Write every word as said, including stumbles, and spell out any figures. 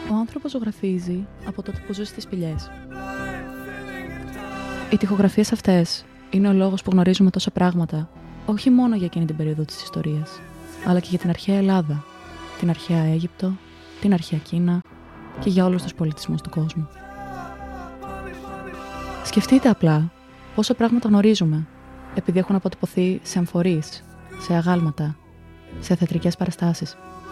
Ο άνθρωπος ζωγραφίζει από τότε που ζει στις σπηλιές. Οι τοιχογραφίες αυτές είναι ο λόγος που γνωρίζουμε τόσα πράγματα, όχι μόνο για εκείνη την περίοδο της ιστορίας, αλλά και για την αρχαία Ελλάδα, την αρχαία Αίγυπτο, την αρχαία Κίνα και για όλους τους πολιτισμούς του κόσμου. Σκεφτείτε απλά πόσα πράγματα γνωρίζουμε, επειδή έχουν αποτυπωθεί σε αμφορείς, σε αγάλματα, σε θεατρικές παραστάσεις.